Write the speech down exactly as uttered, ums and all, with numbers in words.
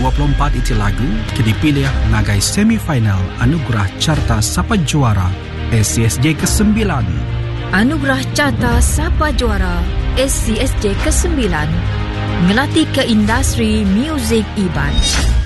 dua puluh empat iti lagu dipilih ngagai semifinal Anugerah Carta Sapa Juara S C S J kesembilan. Anugerah Carta Sapa Juara S C S J kesembilan ngelatih ke industri muzik Iban.